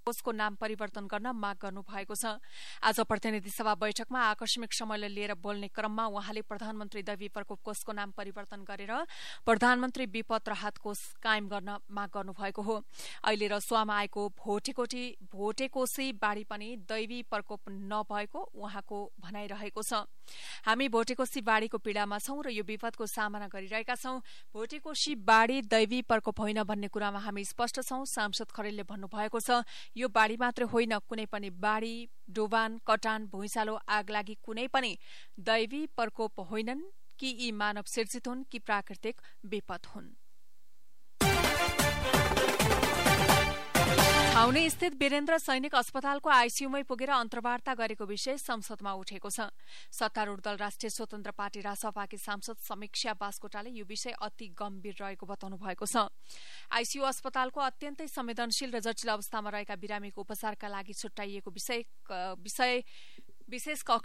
कोषको नाम परिवर्तन गर्न माग गर्नु भएको छ। आज प्रतिनिधि सभा बैठकमा आकस्मिक समयलाई लिएर बोल्ने क्रममा उहाँले प्रधानमन्त्री दैवी प्रकोप कोषको नाम परिवर्तन गरेर प्रधानमन्त्री विपद राहत कोष कायम गर्न माग गर्नु भएको हो। अहिले रसुवामा आएको भोटेकोशी बाढ़ी पनि दैवी प्रकोप नभएको उहाँको भनाइरहेको छ। हामी भोटेकोशी बाढ़ीको पीड़ामा छौं र यो विपदको सामना गरिरहेका छौं। भोटेकोशी बाढ़ी दैवी प्रकोप होइन भन्ने कुरामा हामी स्पष्ट छौं, सांसद खरेलले भन्नुभएको छ। यो बाढ़ी मात्र होइन, कुनै पनि बाढ़ी, डुबान, कटान, भुइँचालो, आगलागी कुनै पनि दैवी प्रकोप होइनन् कि यी मानव सिर्जित हुन् कि प्राकृतिक विपद हुन्। छाउनी स्थित वीरेन्द्र सैनिक अस्पतालको आईसीयूमै पुगेर अन्तर्वार्ता गरेको विषय संसदमा उठेको छ। सत्तारूढ़ दल राष्ट्रिय स्वतन्त्र पार्टी रासपाकी सांसद समीक्षा बास्कोटाले यो विषय अति गम्भीर रहेको बताउनु भएको छ। आईसीयू अस्पतालको अत्यन्तै संवेदनशील र जटिल अवस्थामा रहेका बिरामीको उपचारका लागि छुट्याइएको विशेष कक्ष